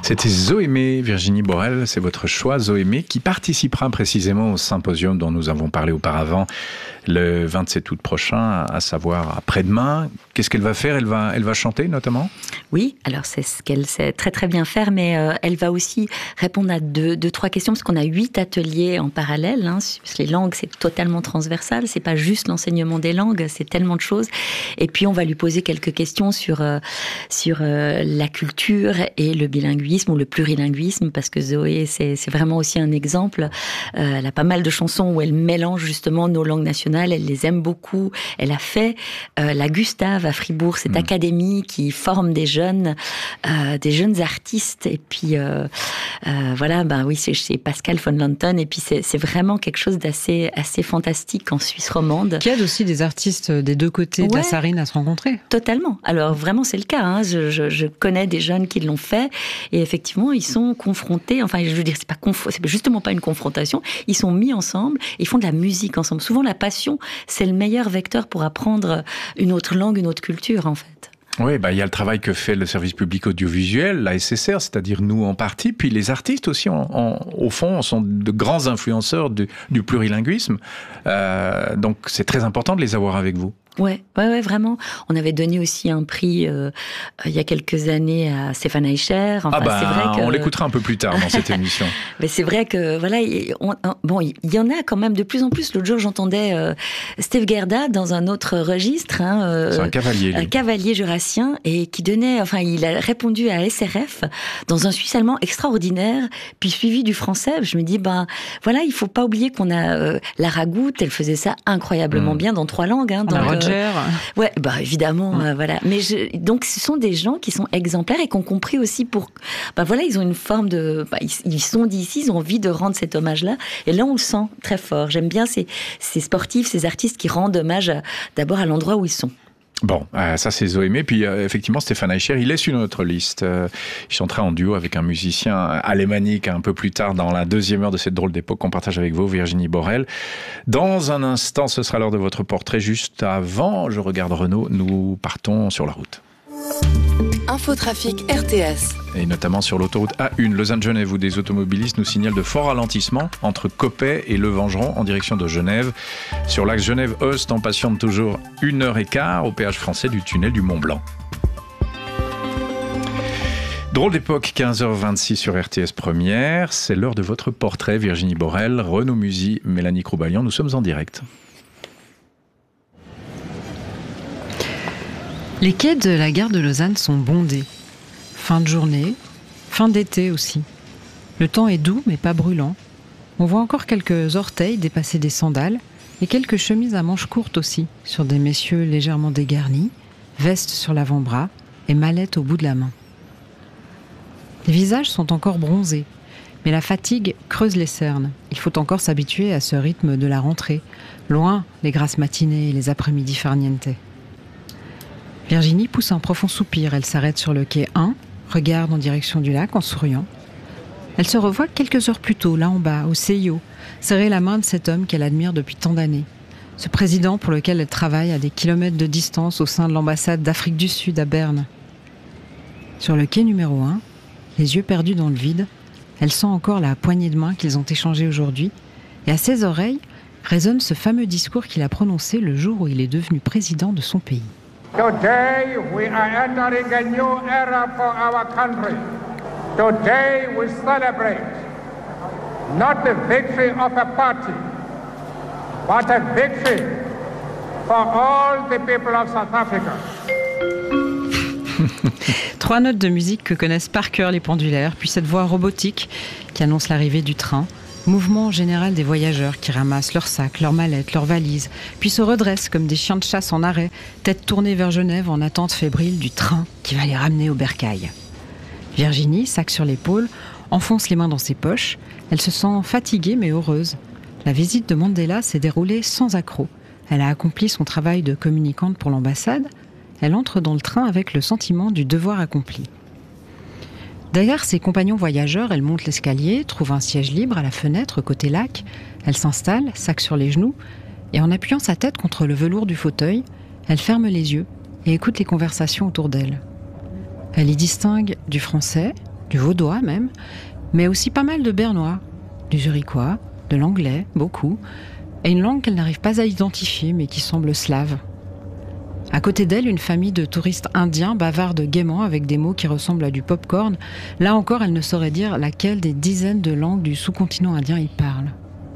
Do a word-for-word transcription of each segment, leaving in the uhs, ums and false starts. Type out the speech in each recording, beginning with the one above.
C'était Zoémé, Virginie Borel, c'est votre choix, Zoémé, qui participera précisément au symposium dont nous avons parlé auparavant, le vingt-sept août prochain, à savoir après-demain. Qu'est-ce qu'elle va faire ? Elle va, elle va chanter notamment ? Oui, alors c'est ce qu'elle sait très très bien faire, mais euh, elle va aussi répondre à deux, deux, trois questions, parce qu'on a huit ateliers en parallèle, hein, parce que les langues, c'est totalement transversal, c'est pas juste l'enseignement des langues, c'est tellement de choses. Et puis on va lui poser quelques questions sur, euh, sur euh, la culture et le bilinguisme ou le plurilinguisme, parce que Zoé, c'est, c'est vraiment aussi un exemple. Euh, elle a pas mal de chansons où elle mélange justement nos langues nationales, elle les aime beaucoup. Elle a fait euh, la Gustave à Fribourg, cette mmh. académie qui forme des jeunes, euh, des jeunes artistes. Et puis euh, euh, voilà, ben oui, c'est chez Pascal von Lanten. Et puis c'est, c'est vraiment quelque chose d'assez assez fantastique en Suisse romande. Qui aide aussi des artistes des deux côtés ouais, de la Sarine à se rencontrer. Totalement. Alors vraiment, c'est le cas. Hein. Je, je, je connais des jeunes qui l'ont fait, et effectivement, ils sont confrontés. Enfin, je veux dire, c'est pas conf... c'est justement pas une confrontation. Ils sont mis ensemble. Ils font de la musique ensemble. Souvent, la passion, c'est le meilleur vecteur pour apprendre une autre langue, une autre culture, en fait. Oui, bah, il y a le travail que fait le service public audiovisuel, la S S R, c'est-à-dire nous en partie, puis les artistes aussi, en, en, au fond, sont de grands influenceurs du, du plurilinguisme. Euh, donc, c'est très important de les avoir avec vous. Ouais, ouais, ouais, vraiment. On avait donné aussi un prix euh, il y a quelques années à Stéphane Eicher. Enfin, ah bah, c'est vrai que... on l'écoutera un peu plus tard dans cette émission. Mais c'est vrai que voilà, on, bon, il y en a quand même de plus en plus. L'autre jour, j'entendais euh, Steve Gerda dans un autre registre. Hein, euh, c'est un cavalier, lui. Un cavalier jurassien, et qui donnait, enfin, il a répondu à S R F dans un suisse allemand extraordinaire, puis suivi du français. Je me dis, ben voilà, il faut pas oublier qu'on a euh, la Ragout, elle faisait ça incroyablement mmh. bien dans trois langues. Hein, dans le... Ouais, bah évidemment, mmh. euh, voilà. Mais je, donc ce sont des gens qui sont exemplaires et qui ont compris aussi pour, bah voilà, ils ont une forme de, bah, ils, ils sont d'ici, ils ont envie de rendre cet hommage-là. Et là, on le sent très fort. J'aime bien ces, ces sportifs, ces artistes qui rendent hommage à, d'abord à l'endroit où ils sont. Bon, euh, ça c'est Zoémé. Puis euh, effectivement, Stéphane Eicher, il est sur notre liste. Euh, il chantera en duo avec un musicien alémanique un peu plus tard dans la deuxième heure de cette drôle d'époque qu'on partage avec vous, Virginie Borel. Dans un instant, ce sera l'heure de votre portrait. Juste avant, je regarde Renaud, nous partons sur la route. Infotrafic R T S. Et notamment sur l'autoroute A un, Lausanne-Genève, où des automobilistes nous signalent de forts ralentissements entre Coppet et Le Vengeron en direction de Genève. Sur l'axe Genève-Ost, on patiente toujours une heure et quart au péage français du tunnel du Mont-Blanc. Drôle d'époque, quinze heures vingt-six sur R T S Première. C'est l'heure de votre portrait, Virginie Borel, Renaud Musy, Mélanie Croubalian. Nous sommes en direct. Les quais de la gare de Lausanne sont bondés. Fin de journée, fin d'été aussi. Le temps est doux mais pas brûlant. On voit encore quelques orteils dépasser des sandales et quelques chemises à manches courtes aussi, sur des messieurs légèrement dégarnis, vestes sur l'avant-bras et mallettes au bout de la main. Les visages sont encore bronzés, mais la fatigue creuse les cernes. Il faut encore s'habituer à ce rythme de la rentrée, loin les grasses matinées et les après-midi farniente. Virginie pousse un profond soupir. Elle s'arrête sur le quai un, regarde en direction du lac en souriant. Elle se revoit quelques heures plus tôt, là en bas, au C I O, serrer la main de cet homme qu'elle admire depuis tant d'années. Ce président pour lequel elle travaille à des kilomètres de distance au sein de l'ambassade d'Afrique du Sud à Berne. Sur le quai numéro un, les yeux perdus dans le vide, elle sent encore la poignée de main qu'ils ont échangée aujourd'hui, et à ses oreilles résonne ce fameux discours qu'il a prononcé le jour où il est devenu président de son pays. Today we are entering a new era for our country. Today we celebrate not the victory of a party, but a victory for all the people of South Africa. Trois notes de musique que connaissent par cœur les pendulaires, puis cette voix robotique qui annonce l'arrivée du train. Mouvement général des voyageurs qui ramassent leurs sacs, leurs mallettes, leurs valises, puis se redressent comme des chiens de chasse en arrêt, tête tournée vers Genève en attente fébrile du train qui va les ramener au bercail. Virginie, sac sur l'épaule, enfonce les mains dans ses poches. Elle se sent fatiguée mais heureuse. La visite de Mandela s'est déroulée sans accroc. Elle a accompli son travail de communicante pour l'ambassade. Elle entre dans le train avec le sentiment du devoir accompli. Derrière ses compagnons voyageurs, elle monte l'escalier, trouve un siège libre à la fenêtre côté lac. Elle s'installe, sac sur les genoux, et en appuyant sa tête contre le velours du fauteuil, elle ferme les yeux et écoute les conversations autour d'elle. Elle y distingue du français, du vaudois même, mais aussi pas mal de bernois, du zurichois, de l'anglais, beaucoup, et une langue qu'elle n'arrive pas à identifier, mais qui semble slave. À côté d'elle, une famille de touristes indiens bavarde gaiement avec des mots qui ressemblent à du pop-corn. Là encore, elle ne saurait dire laquelle des dizaines de langues du sous-continent indien y parle.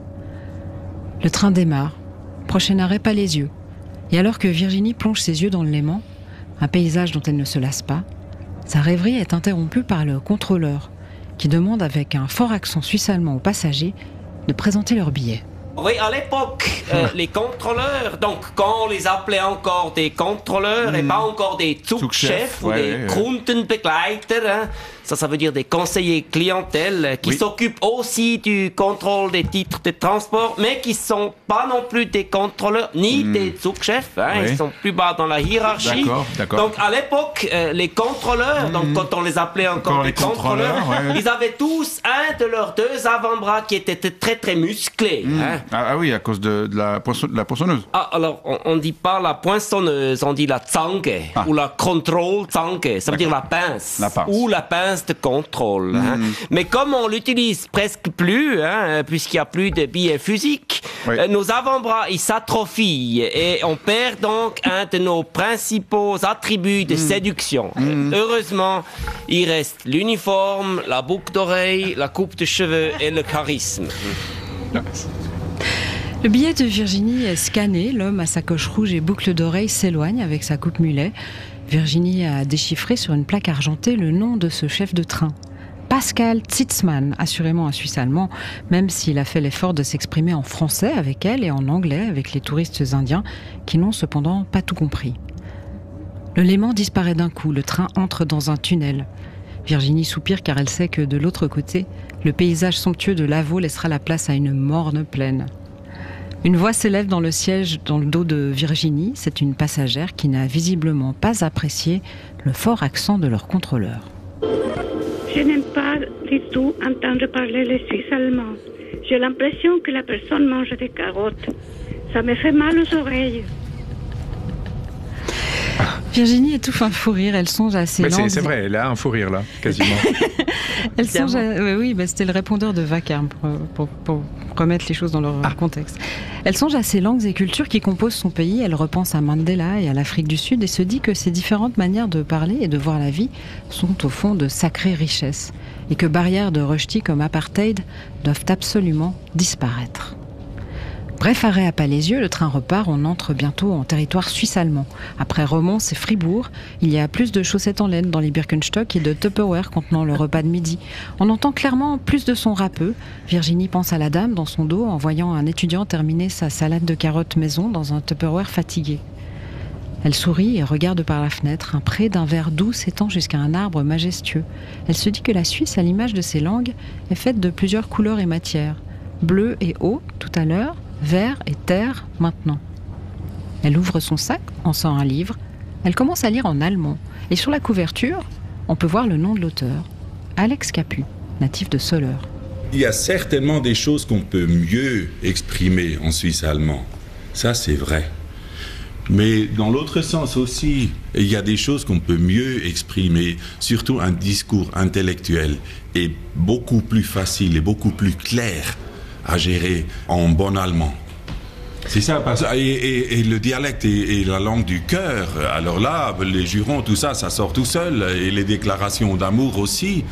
Le train démarre. Prochain arrêt, Palaisieux. Et alors que Virginie plonge ses yeux dans le Léman, un paysage dont elle ne se lasse pas, sa rêverie est interrompue par le contrôleur, qui demande avec un fort accent suisse-allemand aux passagers de présenter leur billet. Oui, à l'époque, euh, les contrôleurs, donc quand on les appelait encore des contrôleurs mmh. et pas encore des Zugchefs ou ouais, des ouais, Kundenbegleiter, hein, ça, ça veut dire des conseillers clientèle qui oui. s'occupent aussi du contrôle des titres de transport, mais qui sont pas non plus des contrôleurs ni mmh. des Zugchefs, hein, oui. ils sont plus bas dans la hiérarchie. D'accord, d'accord. Donc à l'époque, euh, les contrôleurs, mmh. donc quand on les appelait encore, encore des contrôleurs, contrôleurs ouais. ils avaient tous un de leurs deux avant-bras qui était très très musclé. Mmh. Hein. Ah, ah oui, à cause de, de, la, poinçon, de la poinçonneuse. Ah, alors, on ne dit pas la poinçonneuse, on dit la zange, ah. ou la contrôle zange, ça veut dire la pince, la pince, ou la pince de contrôle. Mmh. Hein. Mais comme on l'utilise presque plus, hein, puisqu'il n'y a plus de billets physiques, oui. euh, nos avant-bras, ils s'atrophient, et on perd donc un de nos principaux attributs de mmh. séduction. Mmh. Heureusement, il reste l'uniforme, la boucle d'oreille, la coupe de cheveux et le charisme. Mmh. Le billet de Virginie est scanné, l'homme à sacoche rouge et boucle d'oreille s'éloigne avec sa coupe mulet. Virginie a déchiffré sur une plaque argentée le nom de ce chef de train. Pascal Zitzmann, assurément un Suisse allemand, même s'il a fait l'effort de s'exprimer en français avec elle et en anglais avec les touristes indiens, qui n'ont cependant pas tout compris. Le Léman disparaît d'un coup, le train entre dans un tunnel. Virginie soupire car elle sait que de l'autre côté, le paysage somptueux de Lavaux laissera la place à une morne plaine. Une voix s'élève dans le siège dans le dos de Virginie. C'est une passagère qui n'a visiblement pas apprécié le fort accent de leur contrôleur. Je n'aime pas du tout entendre parler les Suisses allemands. J'ai l'impression que la personne mange des carottes. Ça me fait mal aux oreilles. Virginie étouffe un fou rire, elle songe à ses mais langues... C'est, c'est vrai, elle a un fou rire là, quasiment. elle songe à... oui, oui bah c'était le répondeur de Vacarme pour, pour, pour remettre les choses dans leur ah. contexte. Elle songe à ces langues et cultures qui composent son pays, elle repense à Mandela et à l'Afrique du Sud et se dit que ces différentes manières de parler et de voir la vie sont au fond de sacrées richesses et que barrières de rejetis comme apartheid doivent absolument disparaître. Bref arrêt à Palaisieux, le train repart, on entre bientôt en territoire suisse-allemand. Après Romans et Fribourg, il y a plus de chaussettes en laine dans les Birkenstock et de Tupperware contenant le repas de midi. On entend clairement plus de son râpeux. Virginie pense à la dame dans son dos en voyant un étudiant terminer sa salade de carottes maison dans un Tupperware fatigué. Elle sourit et regarde par la fenêtre. Un pré d'un vert doux s'étend jusqu'à un arbre majestueux. Elle se dit que la Suisse, à l'image de ses langues, est faite de plusieurs couleurs et matières. Bleu et eau, tout à l'heure, vert et terre, maintenant. Elle ouvre son sac, en sort un livre. Elle commence à lire en allemand. Et sur la couverture, on peut voir le nom de l'auteur. Alex Capu, natif de Soleure. Il y a certainement des choses qu'on peut mieux exprimer en suisse allemand. Ça, c'est vrai. Mais dans l'autre sens aussi, il y a des choses qu'on peut mieux exprimer, surtout un discours intellectuel est beaucoup plus facile et beaucoup plus clair à gérer en bon allemand. C'est ça, parce, et, et, et le dialecte et, et la langue du cœur, alors là, les jurons, tout ça, ça sort tout seul, et les déclarations d'amour aussi.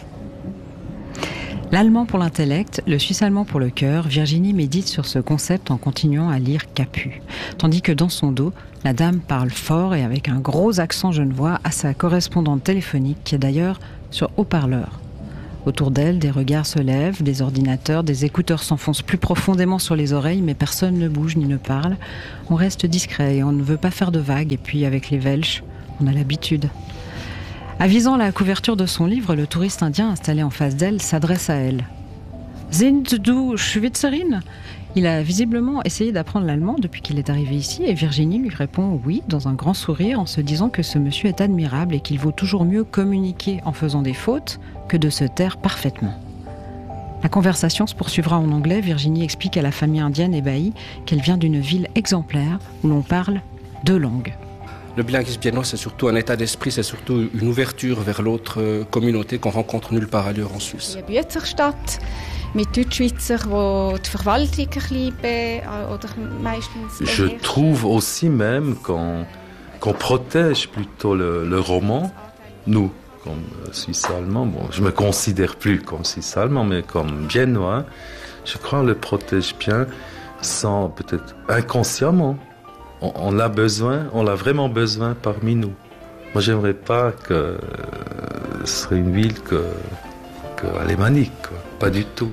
L'allemand pour l'intellect, le suisse-allemand pour le cœur, Virginie médite sur ce concept en continuant à lire Capu. Tandis que dans son dos, la dame parle fort et avec un gros accent genevois à sa correspondante téléphonique, qui est d'ailleurs sur haut-parleur. Autour d'elle, des regards se lèvent, des ordinateurs, des écouteurs s'enfoncent plus profondément sur les oreilles, mais personne ne bouge ni ne parle. On reste discret et on ne veut pas faire de vagues, et puis avec les Welsh, on a l'habitude. Avisant la couverture de son livre, le touriste indien installé en face d'elle s'adresse à elle. « Sind du Schweizerin ?» Il a visiblement essayé d'apprendre l'allemand depuis qu'il est arrivé ici et Virginie lui répond oui dans un grand sourire en se disant que ce monsieur est admirable et qu'il vaut toujours mieux communiquer en faisant des fautes que de se taire parfaitement. La conversation se poursuivra en anglais. Virginie explique à la famille indienne ébahie qu'elle vient d'une ville exemplaire où l'on parle deux langues. Le bilinguisme biennois, c'est surtout un état d'esprit, c'est surtout une ouverture vers l'autre communauté qu'on rencontre nulle part ailleurs en Suisse. Je trouve aussi même qu'on, qu'on protège plutôt le, le roman, nous, comme Suisse-Allemand. Bon, je me considère plus comme Suisse-Allemand, mais comme biennois. Je crois qu'on le protège bien, sans peut-être inconsciemment. On, on l'a besoin, on l'a vraiment besoin parmi nous. Moi, j'aimerais pas que ce serait une ville que, que alémanique, quoi. Pas du tout.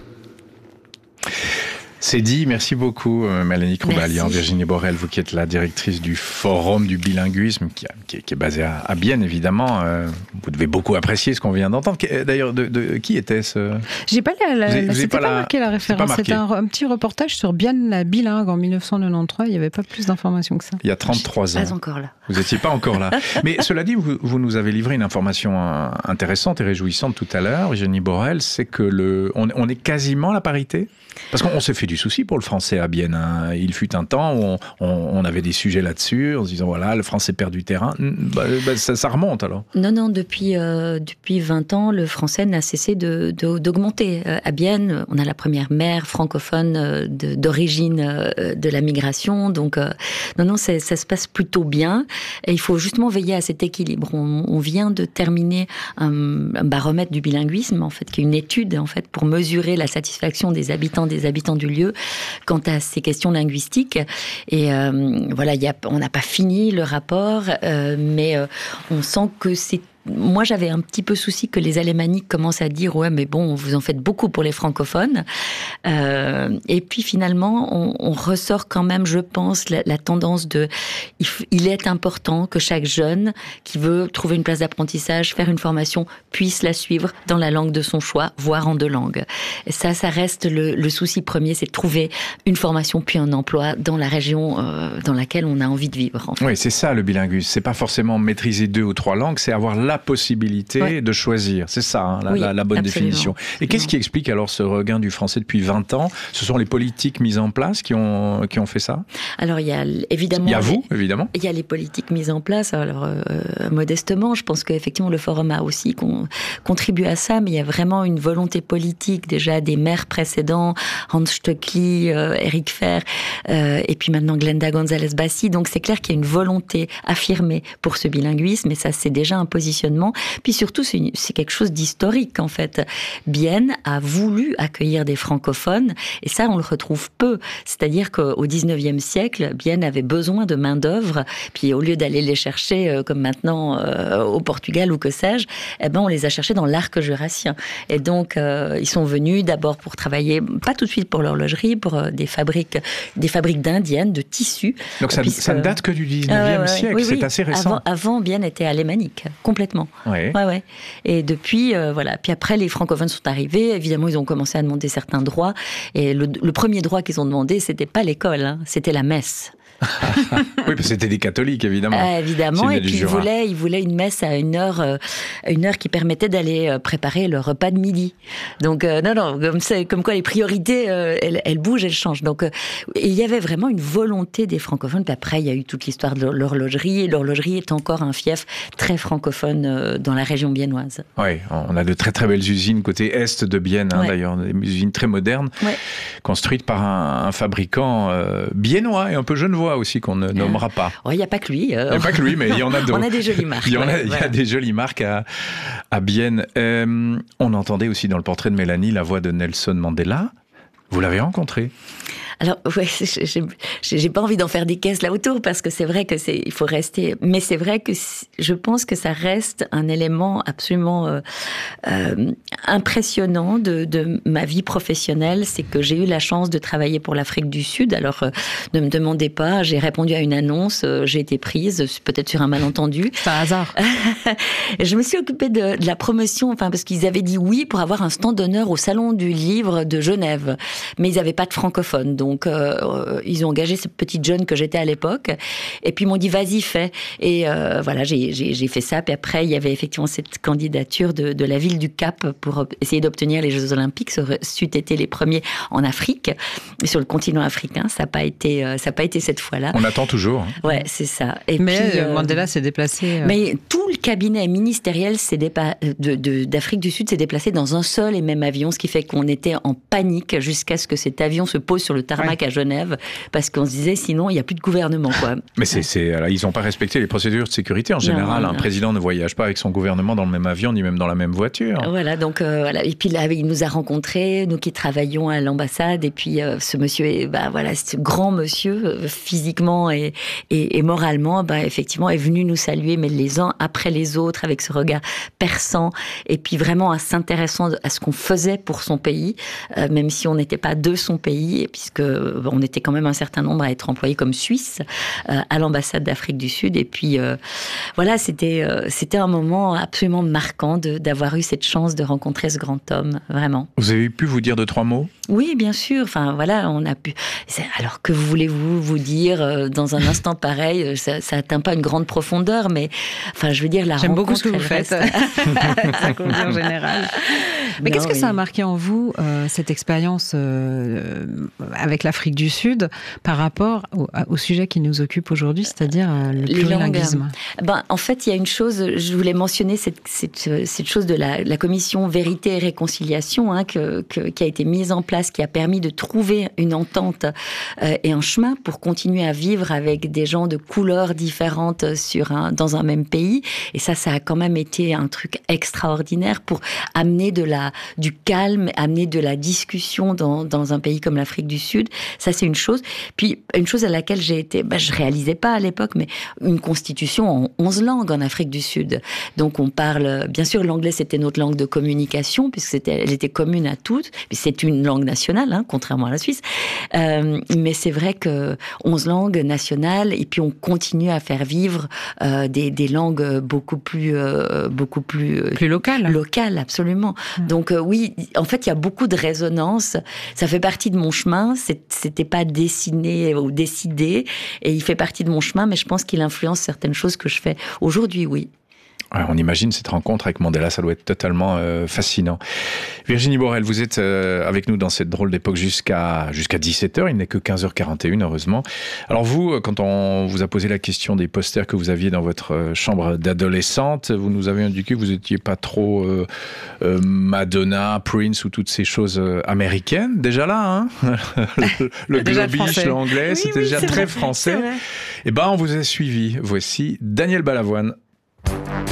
C'est dit, merci beaucoup Mélanie Kroubalian, Virginie Borel, vous qui êtes la directrice du Forum du bilinguisme, qui, qui, qui est basé à, à Bienne évidemment. Euh, vous devez beaucoup apprécier ce qu'on vient d'entendre. D'ailleurs, de, de, qui était-ce? J'ai pas la, la, vous avez, vous c'était pas, pas marqué la référence, c'était un, un petit reportage sur Bienne la bilingue en dix-neuf cent quatre-vingt-treize, il n'y avait pas plus d'informations que ça. Il y a trente-trois ans. Pas encore là. Vous n'étiez pas encore là. Mais cela dit, vous, vous nous avez livré une information intéressante et réjouissante tout à l'heure, Virginie Borel, c'est que le, on, on est quasiment à la parité. Parce qu'on s'est fait du souci pour le français à Bienne. Hein. Il fut un temps où on, on, on avait des sujets là-dessus, en se disant voilà, le français perd du terrain. Bah, bah, ça, ça remonte alors. Non, non, depuis, euh, depuis vingt ans, le français n'a cessé de, de, d'augmenter. Euh, à Bienne, on a la première maire francophone euh, de, d'origine euh, de la migration. Donc, euh, non, non, ça se passe plutôt bien. Et il faut justement veiller à cet équilibre. On, on vient de terminer un, un baromètre du bilinguisme, en fait, qui est une étude en fait, pour mesurer la satisfaction des habitants des habitants du lieu quant à ces questions linguistiques. Et euh, voilà, y a, on n'a pas fini le rapport, euh, mais euh, on sent que c'est moi, j'avais un petit peu souci que les alémaniques commencent à dire « Ouais, mais bon, vous en faites beaucoup pour les francophones. Euh, » Et puis, finalement, on, on ressort quand même, je pense, la, la tendance de il, il est important que chaque jeune qui veut trouver une place d'apprentissage, faire une formation, puisse la suivre dans la langue de son choix, voire en deux langues. Et ça, ça reste le, le souci premier, c'est de trouver une formation puis un emploi dans la région euh, dans laquelle on a envie de vivre. En fait. Oui, c'est ça le bilinguisme. C'est pas forcément maîtriser deux ou trois langues, c'est avoir la possibilité ouais. de choisir. C'est ça, hein, la, oui, la, la bonne absolument. définition. Et absolument. Qu'est-ce qui explique alors ce regain du français depuis vingt ans? Ce sont les politiques mises en place qui ont, qui ont fait ça? Alors, il y a évidemment... Il y a vous, évidemment. Il y a les politiques mises en place. Alors, euh, modestement, je pense qu'effectivement, le Forum a aussi con, contribué à ça, mais il y a vraiment une volonté politique, déjà des maires précédents, Hans Stöckli, euh, Eric Fer, euh, et puis maintenant Glenda González-Bassi. Donc, c'est clair qu'il y a une volonté affirmée pour ce bilinguisme, et ça, c'est déjà un positionnement. Puis surtout, c'est, une, c'est quelque chose d'historique, en fait. Bienne a voulu accueillir des francophones, et ça, on le retrouve peu. C'est-à-dire qu'au dix-neuvième siècle, Bienne avait besoin de main-d'œuvre, puis au lieu d'aller les chercher, euh, comme maintenant, euh, au Portugal ou que sais-je, eh ben, on les a cherchés dans l'arc jurassien. Et donc, euh, ils sont venus d'abord pour travailler, pas tout de suite pour l'horlogerie, pour euh, des fabriques, des fabriques d'indiennes, de tissus. Donc ça, puisque... ça ne date que du dix-neuvième ah, ouais, ouais, siècle, oui, c'est oui. assez récent. Avant, avant, Bienne était alémanique, complètement. Oui. Ouais, ouais. Et depuis, euh, voilà. Puis après, les francophones sont arrivés. Évidemment, ils ont commencé à demander certains droits. Et le, le premier droit qu'ils ont demandé, c'était pas l'école, hein, c'était la messe. Oui, parce que c'était des catholiques, évidemment. Euh, évidemment, et puis ils voulaient, ils voulaient une messe à une heure, euh, une heure qui permettait d'aller euh, préparer le repas de midi. Donc, euh, non, non, comme, c'est, comme quoi les priorités, euh, elles, elles bougent, elles changent. Donc, euh, il y avait vraiment une volonté des francophones. Puis après, il y a eu toute l'histoire de l'horlogerie. Et l'horlogerie est encore un fief très francophone euh, dans la région biennoise. Oui, on a de très très belles usines côté est de Bienne, hein, ouais. d'ailleurs, des usines très modernes, ouais. construites par un, un fabricant euh, biennois et un peu genevois aussi, qu'on ne nommera pas. Il n'y a pas que lui. Euh... Il n'y a pas que lui, mais il y en a d'autres. On a des jolies marques. Il y, en a, ouais, il y voilà. a des jolies marques à, à Bienne. Euh, on entendait aussi dans le portrait de Mélanie la voix de Nelson Mandela. Vous l'avez rencontré? Alors, ouais, j'ai, j'ai pas envie d'en faire des caisses là autour parce que c'est vrai que c'est, il faut rester. Mais c'est vrai que je pense que ça reste un élément absolument euh, euh, impressionnant de, de ma vie professionnelle. C'est que j'ai eu la chance de travailler pour l'Afrique du Sud. Alors, euh, ne me demandez pas, j'ai répondu à une annonce, euh, j'ai été prise, peut-être sur un malentendu. C'est un hasard. Je me suis occupée de, de la promotion, enfin parce qu'ils avaient dit oui pour avoir un stand d'honneur au Salon du Livre de Genève, mais ils n'avaient pas de francophones. Donc Donc, euh, ils ont engagé cette petite jeune que j'étais à l'époque. Et puis, ils m'ont dit, vas-y, fais. Et euh, voilà, j'ai, j'ai, j'ai fait ça. Puis après, il y avait effectivement cette candidature de, de la ville du Cap pour essayer d'obtenir les Jeux Olympiques. Ça aurait été les premiers en Afrique, sur le continent africain. Ça n'a pas été, ça n'a pas été cette fois-là. On attend toujours. Hein. Ouais, c'est ça. Et mais puis, euh, Mandela s'est déplacé. Euh... Mais tout le cabinet ministériel s'est dépa... de, de, d'Afrique du Sud s'est déplacé dans un seul et même avion, ce qui fait qu'on était en panique jusqu'à ce que cet avion se pose sur le tarmac ouais. à Genève, parce qu'on se disait sinon il n'y a plus de gouvernement, quoi. Mais c'est, c'est, alors, ils n'ont pas respecté les procédures de sécurité en général. Non, non. Un président ne voyage pas avec son gouvernement dans le même avion, ni même dans la même voiture. Voilà, donc euh, voilà. Et puis là, il nous a rencontrés, nous qui travaillions à l'ambassade, et puis euh, ce monsieur, est, bah voilà, ce grand monsieur, euh, physiquement et, et, et moralement, bah effectivement, est venu nous saluer, mais les uns après les autres, avec ce regard perçant, et puis vraiment à s'intéressant à ce qu'on faisait pour son pays, euh, même si on n'était pas de son pays, puisque on était quand même un certain nombre à être employés comme Suisse euh, à l'ambassade d'Afrique du Sud. Et puis euh, voilà, c'était euh, c'était un moment absolument marquant de, d'avoir eu cette chance de rencontrer ce grand homme, vraiment. Vous avez pu vous dire deux trois mots? Oui, bien sûr. Enfin voilà, on a pu. Alors que voulez-vous vous dire euh, dans un instant pareil? Ça, ça atteint pas une grande profondeur, mais enfin, je veux dire la J'aime rencontre. beaucoup ce que vous faites. Ça convient en général. Mais non, qu'est-ce que oui. ça a marqué en vous, euh, cette expérience euh, avec l'Afrique du Sud, par rapport au, au sujet qui nous occupe aujourd'hui, c'est-à-dire euh, le plurilinguisme? Ben, en fait, il y a une chose, je voulais mentionner cette, cette, cette chose de la, la commission Vérité et Réconciliation hein, que, que, qui a été mise en place, qui a permis de trouver une entente euh, et un chemin pour continuer à vivre avec des gens de couleurs différentes sur un, dans un même pays. Et ça, ça a quand même été un truc extraordinaire pour amener de la, du calme, amener de la discussion dans, dans un pays comme l'Afrique du Sud. Ça, c'est une chose. Puis, une chose à laquelle j'ai été, ben, je réalisais pas à l'époque, mais une constitution en onze langues en Afrique du Sud. Donc, on parle, bien sûr, l'anglais, c'était notre langue de communication, puisque c'était, elle était commune à toutes. Mais c'est une langue nationale, hein, contrairement à la Suisse. Euh, mais c'est vrai que onze langues nationales, et puis on continue à faire vivre euh, des, des langues beaucoup plus, euh, beaucoup plus, plus locales. Locales, absolument. Mmh. Donc euh, oui, en fait, il y a beaucoup de résonance. Ça fait partie de mon chemin. C'est, c'était pas dessiné ou décidé, et il fait partie de mon chemin. Mais je pense qu'il influence certaines choses que je fais aujourd'hui. Oui. Ouais, on imagine cette rencontre avec Mandela, ça doit être totalement euh, fascinant. Virginie Borel, vous êtes euh, avec nous dans cette drôle d'époque jusqu'à jusqu'à dix-sept heures, il n'est que quinze heures quarante et une heureusement. Alors vous, quand on vous a posé la question des posters que vous aviez dans votre chambre d'adolescente, vous nous avez indiqué que vous n'étiez pas trop euh, euh, Madonna, Prince ou toutes ces choses euh, américaines. Déjà là, hein le, le globish, l'anglais, oui, c'était oui, déjà très vrai, français. Et ben on vous a suivi. Voici Daniel Balavoine.